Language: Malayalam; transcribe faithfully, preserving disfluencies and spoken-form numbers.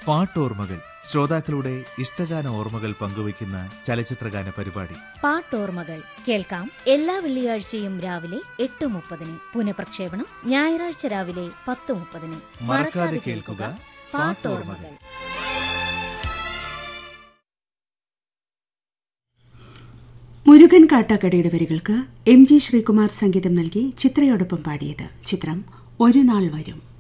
പാട്ടോർമ്മകൾ, ശ്രോതാക്കളുടെ ഇഷ്ടഗാന ഓർമ്മകൾ പങ്കുവയ്ക്കുന്ന ചലച്ചിത്രഗാന പരിപാടി. പാട്ടോർമ്മകൾ കേൾക്കാം എല്ലാ വെള്ളിയാഴ്ചയും രാവിലെ എട്ട് മുപ്പതിന്. പുനഃപ്രക്ഷേപണം ഞായറാഴ്ച രാവിലെ പത്ത് മുപ്പതിന്. മറക്കാതെ കേൾക്കുക പാട്ടോർമ്മകൾ. മുരുകൻ കാട്ടാക്കടയുടെ വരികൾക്ക് എം ജി ശ്രീകുമാർ സംഗീതം നൽകി ചിത്രയോടൊപ്പം പാടിയത്. ചിത്രം ഒരു നാൾ വരും.